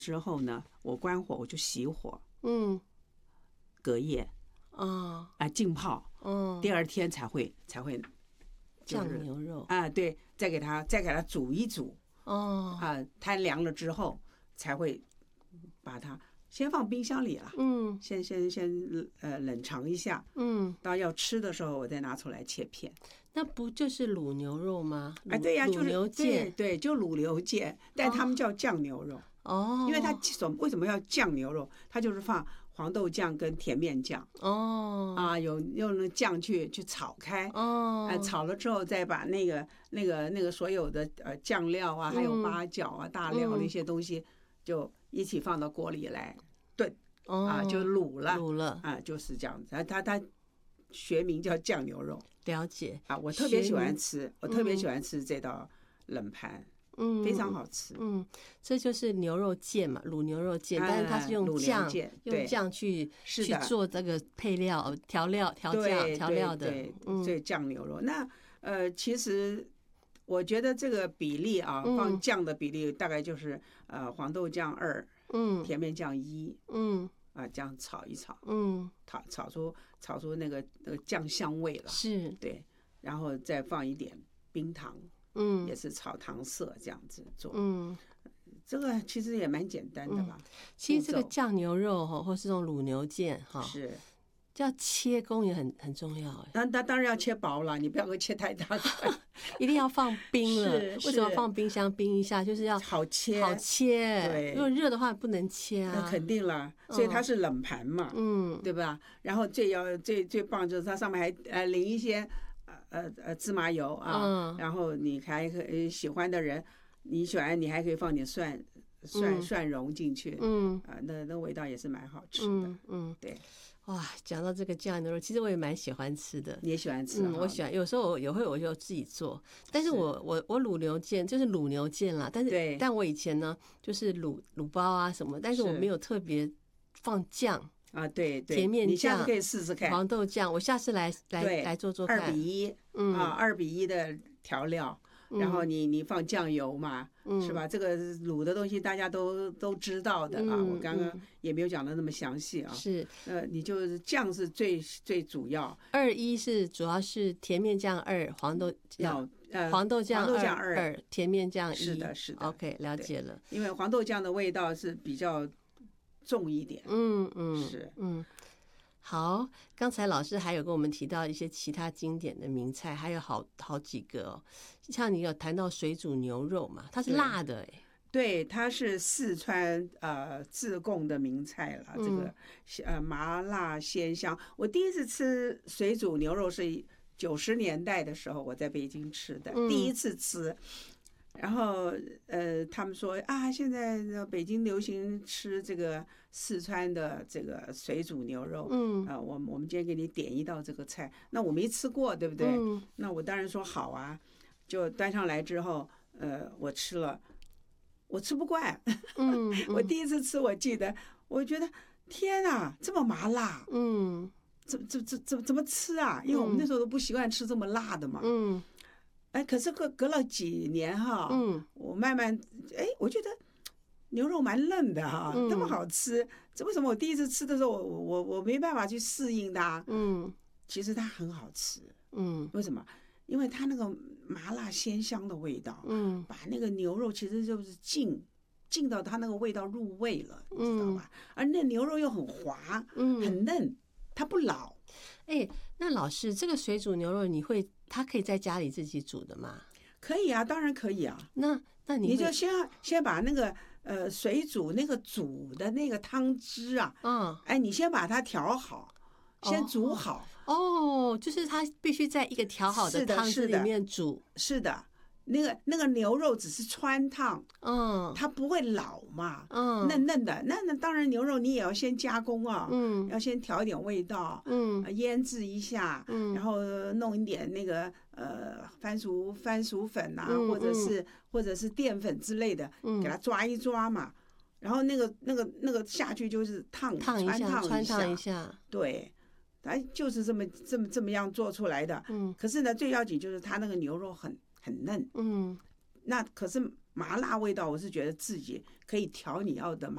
之后呢，我关火，我就熄火，隔夜浸泡，第二天才会酱牛肉对，再给它煮一煮，摊凉了之后才会把它先放冰箱里了，先冷藏一下，到要吃的时候我再拿出来切片。 那不就是卤牛肉吗？ 对呀， 卤牛腱， 对，就卤牛腱，但他们叫酱牛肉。因为它为什么要酱牛肉？它就是放黄豆酱跟甜面酱。用那酱去炒开。炒了之后再把那个所有的酱料啊，还有八角啊、大料那些东西，就一起放到锅里来炖。就卤了。就是这样子。它学名叫酱牛肉。 了解。 我特别喜欢吃，这道冷盘。非常好吃。 这就是牛肉腱嘛，卤牛肉腱，但是它是用酱去做这个配料、调料的。 对，所以酱牛肉。那其实我觉得这个比例啊，放酱的比例大概就是黄豆酱2，甜面酱1，这样炒一炒，炒出那个酱香味了。 是， 对，然后再放一点冰糖。也是炒糖色这样子做。这个其实也蛮简单的吧。 其实这个酱牛肉或是这种卤牛腱是要切工也很重要。 那当然要切薄了，你不要给切太大块。 一定要放冰了。为什么放冰箱冰一下？就是要好切。对，如果热的话不能切啊。 那肯定了，所以它是冷盘嘛，对吧？然后最棒就是它上面还淋一些芝麻油啊，然后你还喜欢的人，你还可以放点蒜蓉进去，那味道也是蛮好吃的。对。 哇，讲到这个酱牛肉，其实我也蛮喜欢吃的。 你也喜欢吃？ 我喜欢，有时候我就自己做，但是我卤牛腱就是卤牛腱啦，但我以前呢就是卤包啊什么，但是我没有特别放酱。 对， 甜面酱， 你下次可以试试看。 黄豆酱，我下次来做做看。 2:1的调料，然后你放酱油嘛，是吧？这个卤的东西大家都知道的啊，我刚刚也没有讲的那么详细啊。 是， 你就是酱是最主要。 2:1是主要是甜面酱2，黄豆酱2，甜面酱1。 是的。 OK， 了解了。 因为黄豆酱的味道是比较重一点。是。 好，刚才老师还有跟我们提到一些其他经典的名菜，还有好几个哦。像你有谈到水煮牛肉嘛，它是辣的对，它是四川自贡的名菜了。这个麻辣鲜香。我第一次吃水煮牛肉是90年代的时候，我在北京吃的，第一次吃。然后他们说现在北京流行吃这个四川的这个水煮牛肉，我们今天给你点一道这个菜，那我没吃过，对不对？那我当然说好啊，就端上来之后，我吃了，我吃不惯，我第一次吃，我记得，我觉得天哪，这么麻辣，怎么吃啊？因为我们那时候都不习惯吃这么辣的嘛，可是隔了几年哈，我慢慢我觉得牛肉蛮嫩的哈，那么好吃，这为什么我第一次吃的时候我没办法去适应它？其实它很好吃，为什么？因为它那个麻辣鲜香的味道，把那个牛肉其实就是浸到它那个味道入味了，你知道吧？而那牛肉又很滑，很嫩，它不老。 那老师，这个水煮牛肉它可以在家里自己煮的吗？ 可以啊，当然可以啊。 那你就先把那个水煮那个煮的那个汤汁啊，你先把它调好，先煮好。 就是它必须在一个调好的汤汁里面煮。 是的。那个牛肉只是汆烫，它不会老嘛，嫩嫩的。那当然牛肉你也要先加工啊，要先调一点味道，腌制一下，然后弄一点那个番薯粉啊，或者是淀粉之类的，给它抓一抓嘛。然后那个下去就是汆烫一下，对。它就是这么样做出来的。可是呢，最要紧就是它那个牛肉很嫩。那可是麻辣味道，我是觉得自己可以调你要的